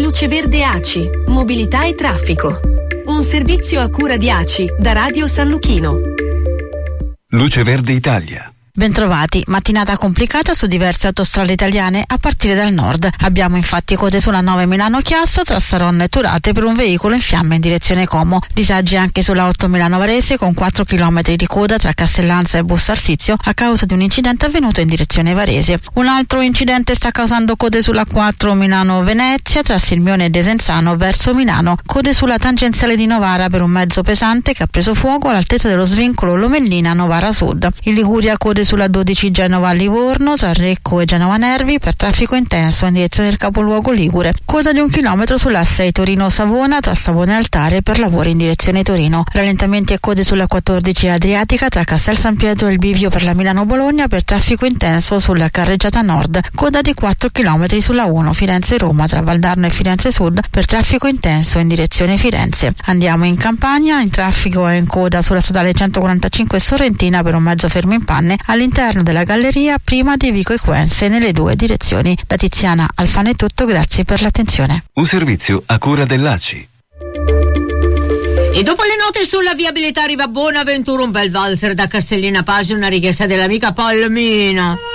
Luce Verde ACI, mobilità e traffico. Un servizio a cura di ACI da Radio San Luchino. Luce Verde Italia. Bentrovati, mattinata complicata su diverse autostrade italiane a partire dal nord. Abbiamo infatti code sulla 9 Milano-Chiasso tra Saronno e Turate per un veicolo in fiamme in direzione Como. Disagi anche sulla 8 Milano-Varese con 4 km di coda tra Castellanza e Bussarsizio a causa di un incidente avvenuto in direzione Varese. Un altro incidente sta causando code sulla 4 Milano-Venezia tra Sirmione e Desenzano verso Milano. Code sulla tangenziale di Novara per un mezzo pesante che ha preso fuoco all'altezza dello svincolo Lomellina-Novara Sud. In Liguria code sulla 12 Genova-Livorno tra Recco e Genova Nervi per traffico intenso in direzione del capoluogo ligure. Coda di 1 chilometro sulla 6 Torino-Savona tra Savona e Altare per lavori in direzione Torino. Rallentamenti e code sulla 14 Adriatica tra Castel San Pietro e il bivio per la Milano-Bologna per traffico intenso sulla carreggiata nord. Coda di 4 chilometri sulla 1 Firenze-Roma tra Valdarno e Firenze Sud per traffico intenso in direzione Firenze. Andiamo in Campania, in traffico è in coda sulla statale 145 Sorrentina per un mezzo fermo in panne all'interno della galleria prima di Vico Equense nelle due direzioni. Da Tiziana Alfano è tutto, grazie per l'attenzione. Un servizio a cura dell'ACI. E dopo le note sulla viabilità Riva Bonaventura, un bel valzer da Castellina Pasi, una richiesta dell'amica Palmina.